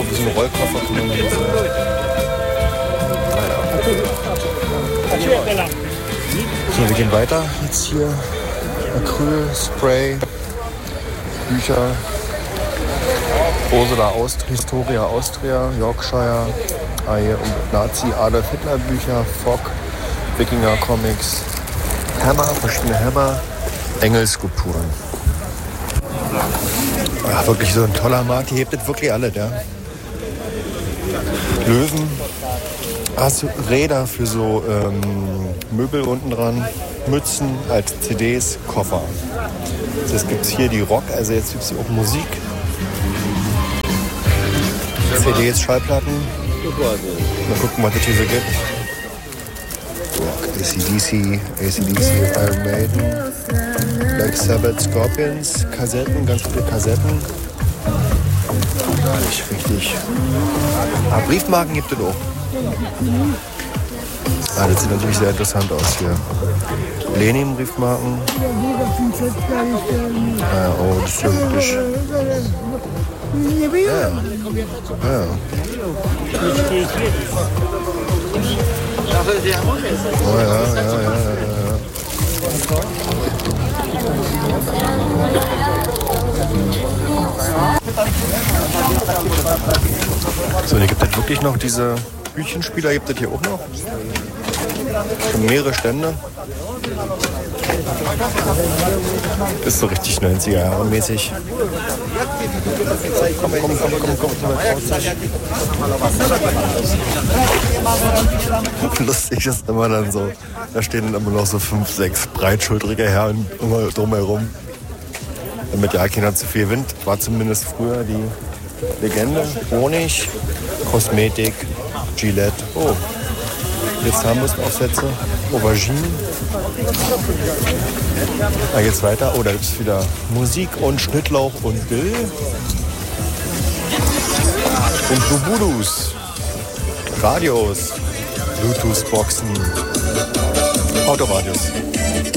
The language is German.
Oh, wie so ein Rollkoffer kann man hier sehen. Naja. So, wir gehen weiter. Jetzt hier Acryl, Spray, Bücher. Ursula Historia Austria, Yorkshire, Nazi Adolf Hitler Bücher, Fock, Wikinger Comics, Hammer, verschiedene Hammer, Engelskulpturen. Ja, wirklich so ein toller Markt. Hier hebt das wirklich alle, ja. Löwen, Räder für so Möbel unten dran, Mützen als CDs, Koffer. Jetzt gibt es hier die Rock, also jetzt gibt es auch Musik. CDs, Schallplatten. Mal gucken, was das hier so gibt. AC/DC, Iron Maiden, Black Sabbath, Scorpions, Kassetten, ganz viele Kassetten. Gar nicht richtig. Aber Briefmarken gibt es auch. Das sieht natürlich sehr interessant aus hier. Lenin-Briefmarken. Oh, das ist ja wirklich... Ja. Oh ja. So, hier gibt es wirklich noch diese Büchenspieler, gibt es hier auch noch. Schon mehrere Stände. Ist so richtig 90er Jahre mäßig. Komm. Lustig ist immer dann so, da stehen dann immer noch so 5, 6 breitschultrige Herren immer drumherum. Damit ja keiner zu viel Wind, war zumindest früher die Legende. Honig, Kosmetik, Gillette. Oh, jetzt Zahnbürstenaufsätze, Auberginen. Da geht's weiter. Oh, da gibt es wieder Musik und Schnittlauch und Dill. Und Bubudus, Radios, Bluetooth-Boxen, Autoradios.